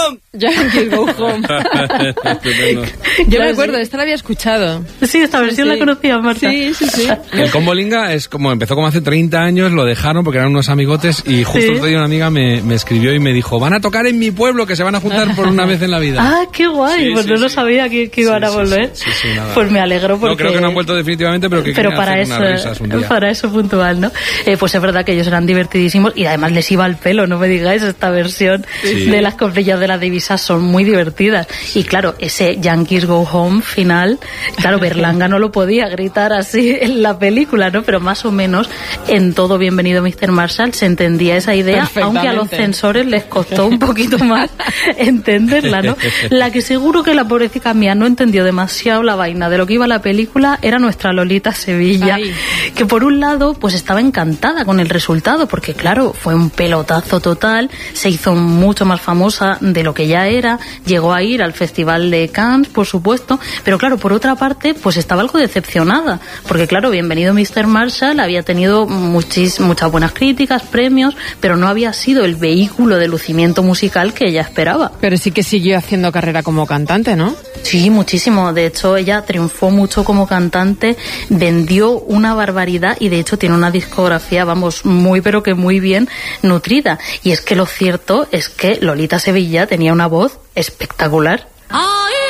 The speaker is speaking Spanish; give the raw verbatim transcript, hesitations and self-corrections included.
home. Yankees Go Home. Yo me acuerdo, esta la había escuchado. Sí, esta versión sí. la conocía, Marta. Sí, sí, sí. El Combo Linga es como, empezó como hace treinta años, lo dejaron porque eran unos amigotes y justo Sí. el otro día una amiga me, me escribió y me dijo, van a tocar en mi pueblo, que se van a juntar por una vez en la vida. Ah, qué guay, Sí, pues sí, no lo sí. sabía que, que iban Sí, a sí, volver. sí, sí, sí, nada. Pues me alegro porque... No, creo que no han vuelto definitivamente, pero que pero quieren para hacer eso, unas risas un día. para eso puntual, ¿no? Eh, pues es verdad que ellos eran divertidísimos y además les iba al pelo, no me digáis, esta versión Sí. de las coprillas de las divisas son muy divertidas. Y claro, ese Yankees Go Home final, claro, Berlanga no lo podía gritar así en la película, ¿no? Pero más o menos en todo Bienvenido mister Marshall se entendía esa idea, aunque a los censores les costó un poquito más entenderla, ¿no? La que seguro que la pobrecita mía no entendió demasiado la vaina de lo que iba la película era nuestra Lolita Sevilla, Ay. que por un lado pues estaba encantada con el resultado, porque claro, fue un pelotazo total, se hizo mucho más famosa de lo que ya era, llegó a ir al Festival de Cannes, por supuesto, pero claro, por otra parte, pues estaba algo decepcionada, porque claro, Bienvenido mister Marshall había tenido muchis, muchas buenas críticas, premios, pero no había sido el vehículo de lucimiento musical que ella esperaba. Pero sí que siguió haciendo carrera como cantante, ¿no? Sí, muchísimo. De hecho, ella triunfó mucho como cantante, vendió una barbaridad y de hecho tiene una discografía, vamos, muy pero que muy bien nutrida. Y es que lo cierto es que Lolita Sevilla tenía una voz espectacular.